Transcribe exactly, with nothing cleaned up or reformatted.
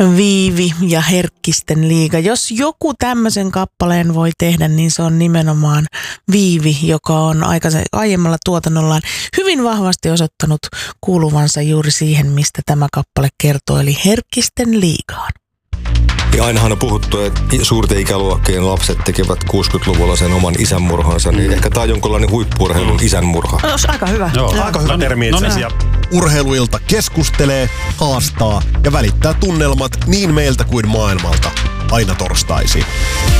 Viivi ja Herkkisten liiga. Jos joku tämmöisen kappaleen voi tehdä, niin se on nimenomaan Viivi, joka on aikaise- aiemmalla tuotannollaan hyvin vahvasti osoittanut kuuluvansa juuri siihen, mistä tämä kappale kertoo, eli Herkkisten liigaan. Ja ainahan on puhuttu, että suurten ikäluokkien lapset tekevät kuusikymmentäluvulla sen oman isänmurhansa, niin ehkä tämä on jonkinlainen huippu-urheilun isänmurha. No, aika hyvä. Joo, Aika hyvä termi itse asiassa. Urheiluilta keskustelee, haastaa ja välittää tunnelmat niin meiltä kuin maailmalta. Aina torstaisin.